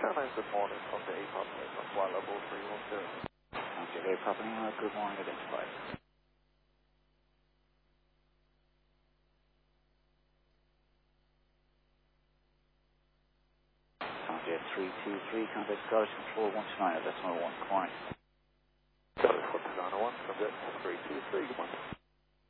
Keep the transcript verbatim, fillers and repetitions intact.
Carolina, good morning. From the A Papa, on flight level three one zero. Contact A Papa, good morning, identified. Contact three two three, contact Scottish Control one two nine, that's number one, good morning. Scottish one two nine one, subject three two three, good morning.